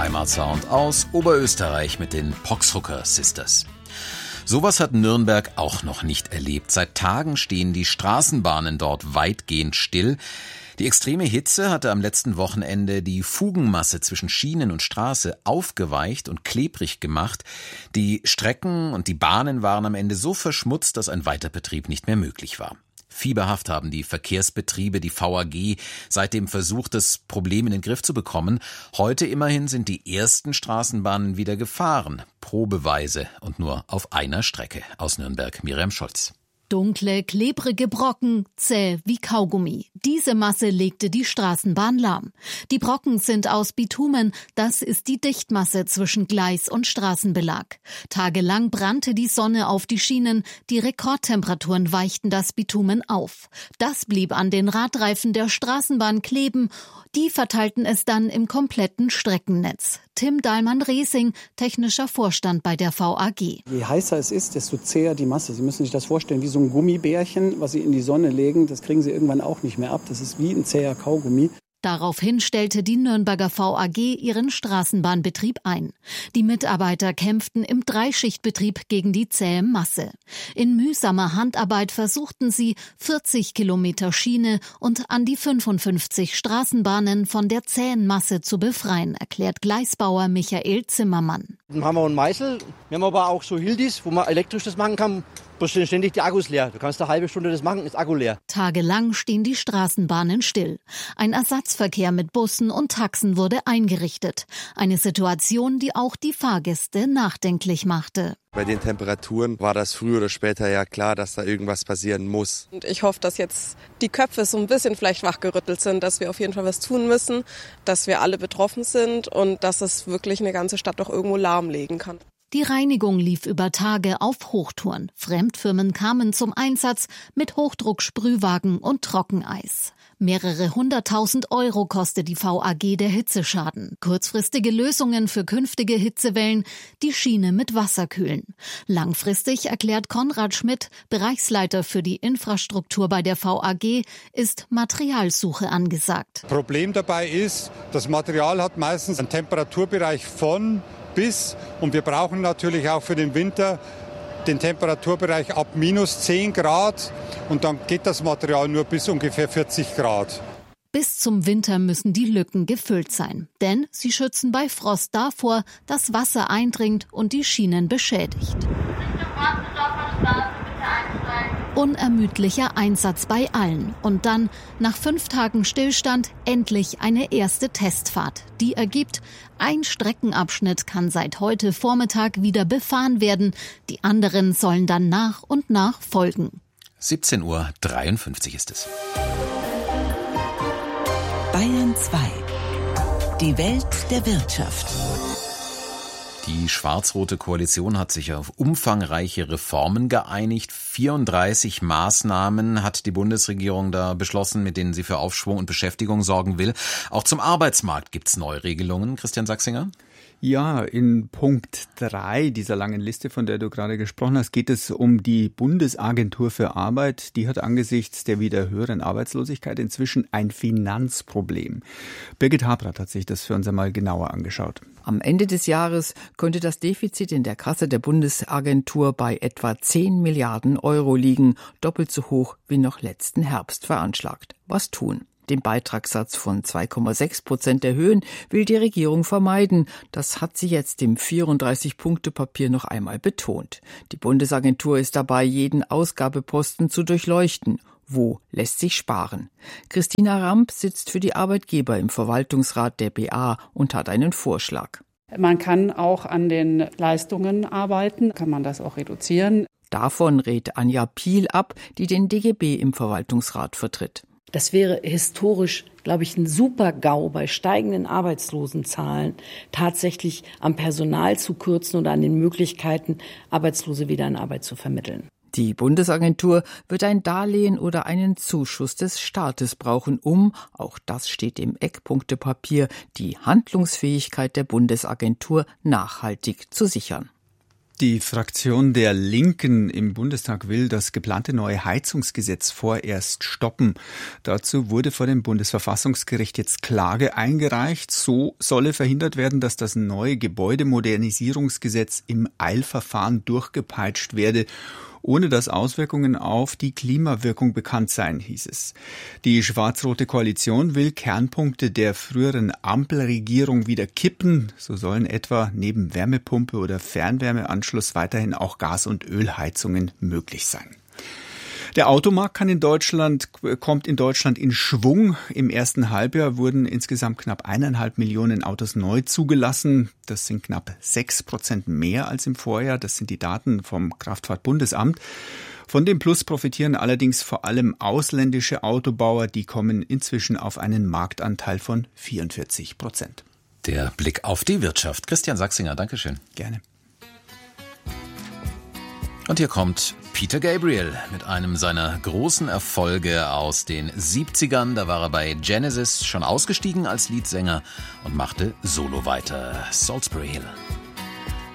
Heimatsound aus Oberösterreich mit den Poxhooker Sisters. Sowas hat Nürnberg auch noch nicht erlebt. Seit Tagen stehen die Straßenbahnen dort weitgehend still. Die extreme Hitze hatte am letzten Wochenende die Fugenmasse zwischen Schienen und Straße aufgeweicht und klebrig gemacht. Die Strecken und die Bahnen waren am Ende so verschmutzt, dass ein Weiterbetrieb nicht mehr möglich war. Fieberhaft haben die Verkehrsbetriebe, die VAG, seitdem versucht, das Problem in den Griff zu bekommen. Heute immerhin sind die ersten Straßenbahnen wieder gefahren, probeweise und nur auf einer Strecke. Aus Nürnberg, Miriam Scholz. Dunkle, klebrige Brocken, zäh wie Kaugummi. Diese Masse legte die Straßenbahn lahm. Die Brocken sind aus Bitumen, das ist die Dichtmasse zwischen Gleis und Straßenbelag. Tagelang brannte die Sonne auf die Schienen, die Rekordtemperaturen weichten das Bitumen auf. Das blieb an den Radreifen der Straßenbahn kleben, die verteilten es dann im kompletten Streckennetz. Tim Dahlmann-Resing, technischer Vorstand bei der VAG. Je heißer es ist, desto zäher die Masse. Sie müssen sich das vorstellen wie so ein Gummibärchen, was Sie in die Sonne legen. Das kriegen Sie irgendwann auch nicht mehr ab. Das ist wie ein zäher Kaugummi. Daraufhin stellte die Nürnberger VAG ihren Straßenbahnbetrieb ein. Die Mitarbeiter kämpften im Dreischichtbetrieb gegen die zähe Masse. In mühsamer Handarbeit versuchten sie, 40 Kilometer Schiene und an die 55 Straßenbahnen von der zähen Masse zu befreien, erklärt Gleisbauer Michael Zimmermann. Dann haben wir einen Meißel, wir haben aber auch so Hildis, wo man elektrisch das machen kann. Da stehen ständig die Akkus leer. Du kannst eine halbe Stunde das machen, ist Akku leer. Tagelang stehen die Straßenbahnen still. Ein Ersatzverkehr mit Bussen und Taxen wurde eingerichtet. Eine Situation, die auch die Fahrgäste nachdenklich machte. Bei den Temperaturen war das früher oder später ja klar, dass da irgendwas passieren muss. Und ich hoffe, dass jetzt die Köpfe so ein bisschen vielleicht wachgerüttelt sind, dass wir auf jeden Fall was tun müssen, dass wir alle betroffen sind und dass es wirklich eine ganze Stadt doch irgendwo lahmlegen kann. Die Reinigung lief über Tage auf Hochtouren. Fremdfirmen kamen zum Einsatz mit Hochdrucksprühwagen und Trockeneis. Mehrere 100.000 € kostet die VAG der Hitzeschaden. Kurzfristige Lösungen für künftige Hitzewellen, die Schiene mit Wasser kühlen. Langfristig, erklärt Konrad Schmidt, Bereichsleiter für die Infrastruktur bei der VAG, ist Materialsuche angesagt. Problem dabei ist, das Material hat meistens einen Temperaturbereich von bis, und wir brauchen natürlich auch für den Winter den Temperaturbereich ab -10 Grad, und dann geht das Material nur bis ungefähr 40 Grad. Bis zum Winter müssen die Lücken gefüllt sein, denn sie schützen bei Frost davor, dass Wasser eindringt und die Schienen beschädigt. Unermüdlicher Einsatz bei allen. Und dann, nach 5 Tagen Stillstand, endlich eine erste Testfahrt. Die ergibt, ein Streckenabschnitt kann seit heute Vormittag wieder befahren werden. Die anderen sollen dann nach und nach folgen. 17:53 Uhr ist es. Bayern 2. Die Welt der Wirtschaft. Die schwarz-rote Koalition hat sich auf umfangreiche Reformen geeinigt. 34 Maßnahmen hat die Bundesregierung da beschlossen, mit denen sie für Aufschwung und Beschäftigung sorgen will. Auch zum Arbeitsmarkt gibt's Neuregelungen. Christian Sachsinger? Ja, in Punkt 3 dieser langen Liste, von der du gerade gesprochen hast, geht es um die Bundesagentur für Arbeit. Die hat angesichts der wieder höheren Arbeitslosigkeit inzwischen ein Finanzproblem. Birgit Habrath hat sich das für uns einmal genauer angeschaut. Am Ende des Jahres könnte das Defizit in der Kasse der Bundesagentur bei etwa 10 Milliarden € liegen, doppelt so hoch wie noch letzten Herbst veranschlagt. Was tun? Den Beitragssatz von 2,6% erhöhen will die Regierung vermeiden. Das hat sie jetzt im 34-Punkte-Papier noch einmal betont. Die Bundesagentur ist dabei, jeden Ausgabeposten zu durchleuchten. Wo lässt sich sparen? Christina Ramp sitzt für die Arbeitgeber im Verwaltungsrat der BA und hat einen Vorschlag. Man kann auch an den Leistungen arbeiten, kann man das auch reduzieren. Davon rät Anja Piel ab, die den DGB im Verwaltungsrat vertritt. Das wäre historisch, glaube ich, ein Super-GAU bei steigenden Arbeitslosenzahlen, tatsächlich am Personal zu kürzen oder an den Möglichkeiten, Arbeitslose wieder in Arbeit zu vermitteln. Die Bundesagentur wird ein Darlehen oder einen Zuschuss des Staates brauchen, um, auch das steht im Eckpunktepapier, die Handlungsfähigkeit der Bundesagentur nachhaltig zu sichern. Die Fraktion der Linken im Bundestag will das geplante neue Heizungsgesetz vorerst stoppen. Dazu wurde vor dem Bundesverfassungsgericht jetzt Klage eingereicht. So solle verhindert werden, dass das neue Gebäudemodernisierungsgesetz im Eilverfahren durchgepeitscht werde, ohne dass Auswirkungen auf die Klimawirkung bekannt seien, hieß es. Die schwarz-rote Koalition will Kernpunkte der früheren Ampelregierung wieder kippen. So sollen etwa neben Wärmepumpe oder Fernwärmeanschluss weiterhin auch Gas- und Ölheizungen möglich sein. Der Automarkt kommt in Deutschland in Schwung. Im ersten Halbjahr wurden insgesamt knapp 1,5 Millionen Autos neu zugelassen. Das sind knapp 6% mehr als im Vorjahr. Das sind die Daten vom Kraftfahrtbundesamt. Von dem Plus profitieren allerdings vor allem ausländische Autobauer. Die kommen inzwischen auf einen Marktanteil von 44%. Der Blick auf die Wirtschaft. Christian Sachsinger, Dankeschön. Gerne. Und hier kommt Peter Gabriel mit einem seiner großen Erfolge aus den 70ern. Da war er bei Genesis schon ausgestiegen als Leadsänger und machte solo weiter. Salisbury Hill.